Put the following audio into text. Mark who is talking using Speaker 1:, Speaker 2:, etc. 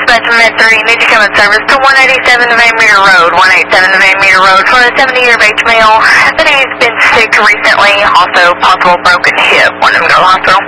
Speaker 1: dispatch from Med 3, need to come in service to 187 Van Meter Road, 187 Van Meter Road for a 70-year age male that has been sick recently, also possible broken hip. Want him to go to the hospital?